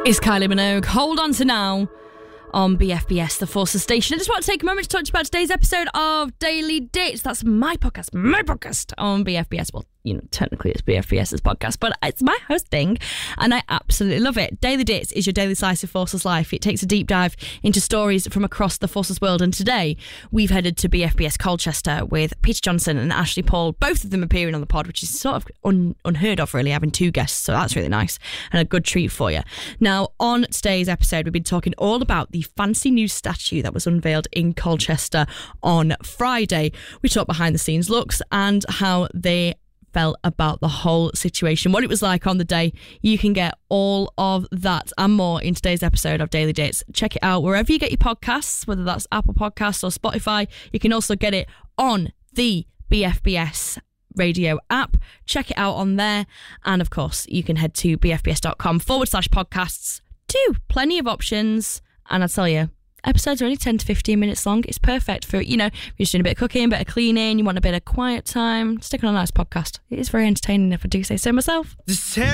It's Kylie Minogue. Hold on to now on BFBS, the Forces Station. I just want to take a moment to talk to you about today's episode of Daily Dates. That's my podcast on BFBS. Well, you know, technically it's BFBS's podcast, but it's my hosting and I absolutely love it. Daily Dates is your daily slice of Forces life. It takes a deep dive into stories from across the Forces world, and today we've headed to BFBS Colchester with Peter Johnson and Ashley Paul, both of them appearing on the pod, which is sort of unheard of, really, having two guests, so that's really nice and a good treat for you. Now, on today's episode, we've been talking all about the fancy new statue that was unveiled in Colchester on Friday. We talked behind the scenes looks and how they felt about the whole situation, what it was like on the day. You can get all of that and more in today's episode of Daily Dates. Check it out wherever you get your podcasts, whether that's Apple Podcasts or Spotify. You can also get it on the BFBS radio app. Check it out on there. And of course, you can head to bfbs.com/podcasts. Plenty of options. And I tell you, episodes are only 10 to 15 minutes long. It's perfect for, you know, if you're just doing a bit of cooking, a bit of cleaning, you want a bit of quiet time, stick on a nice podcast. It is very entertaining, if I do say so myself.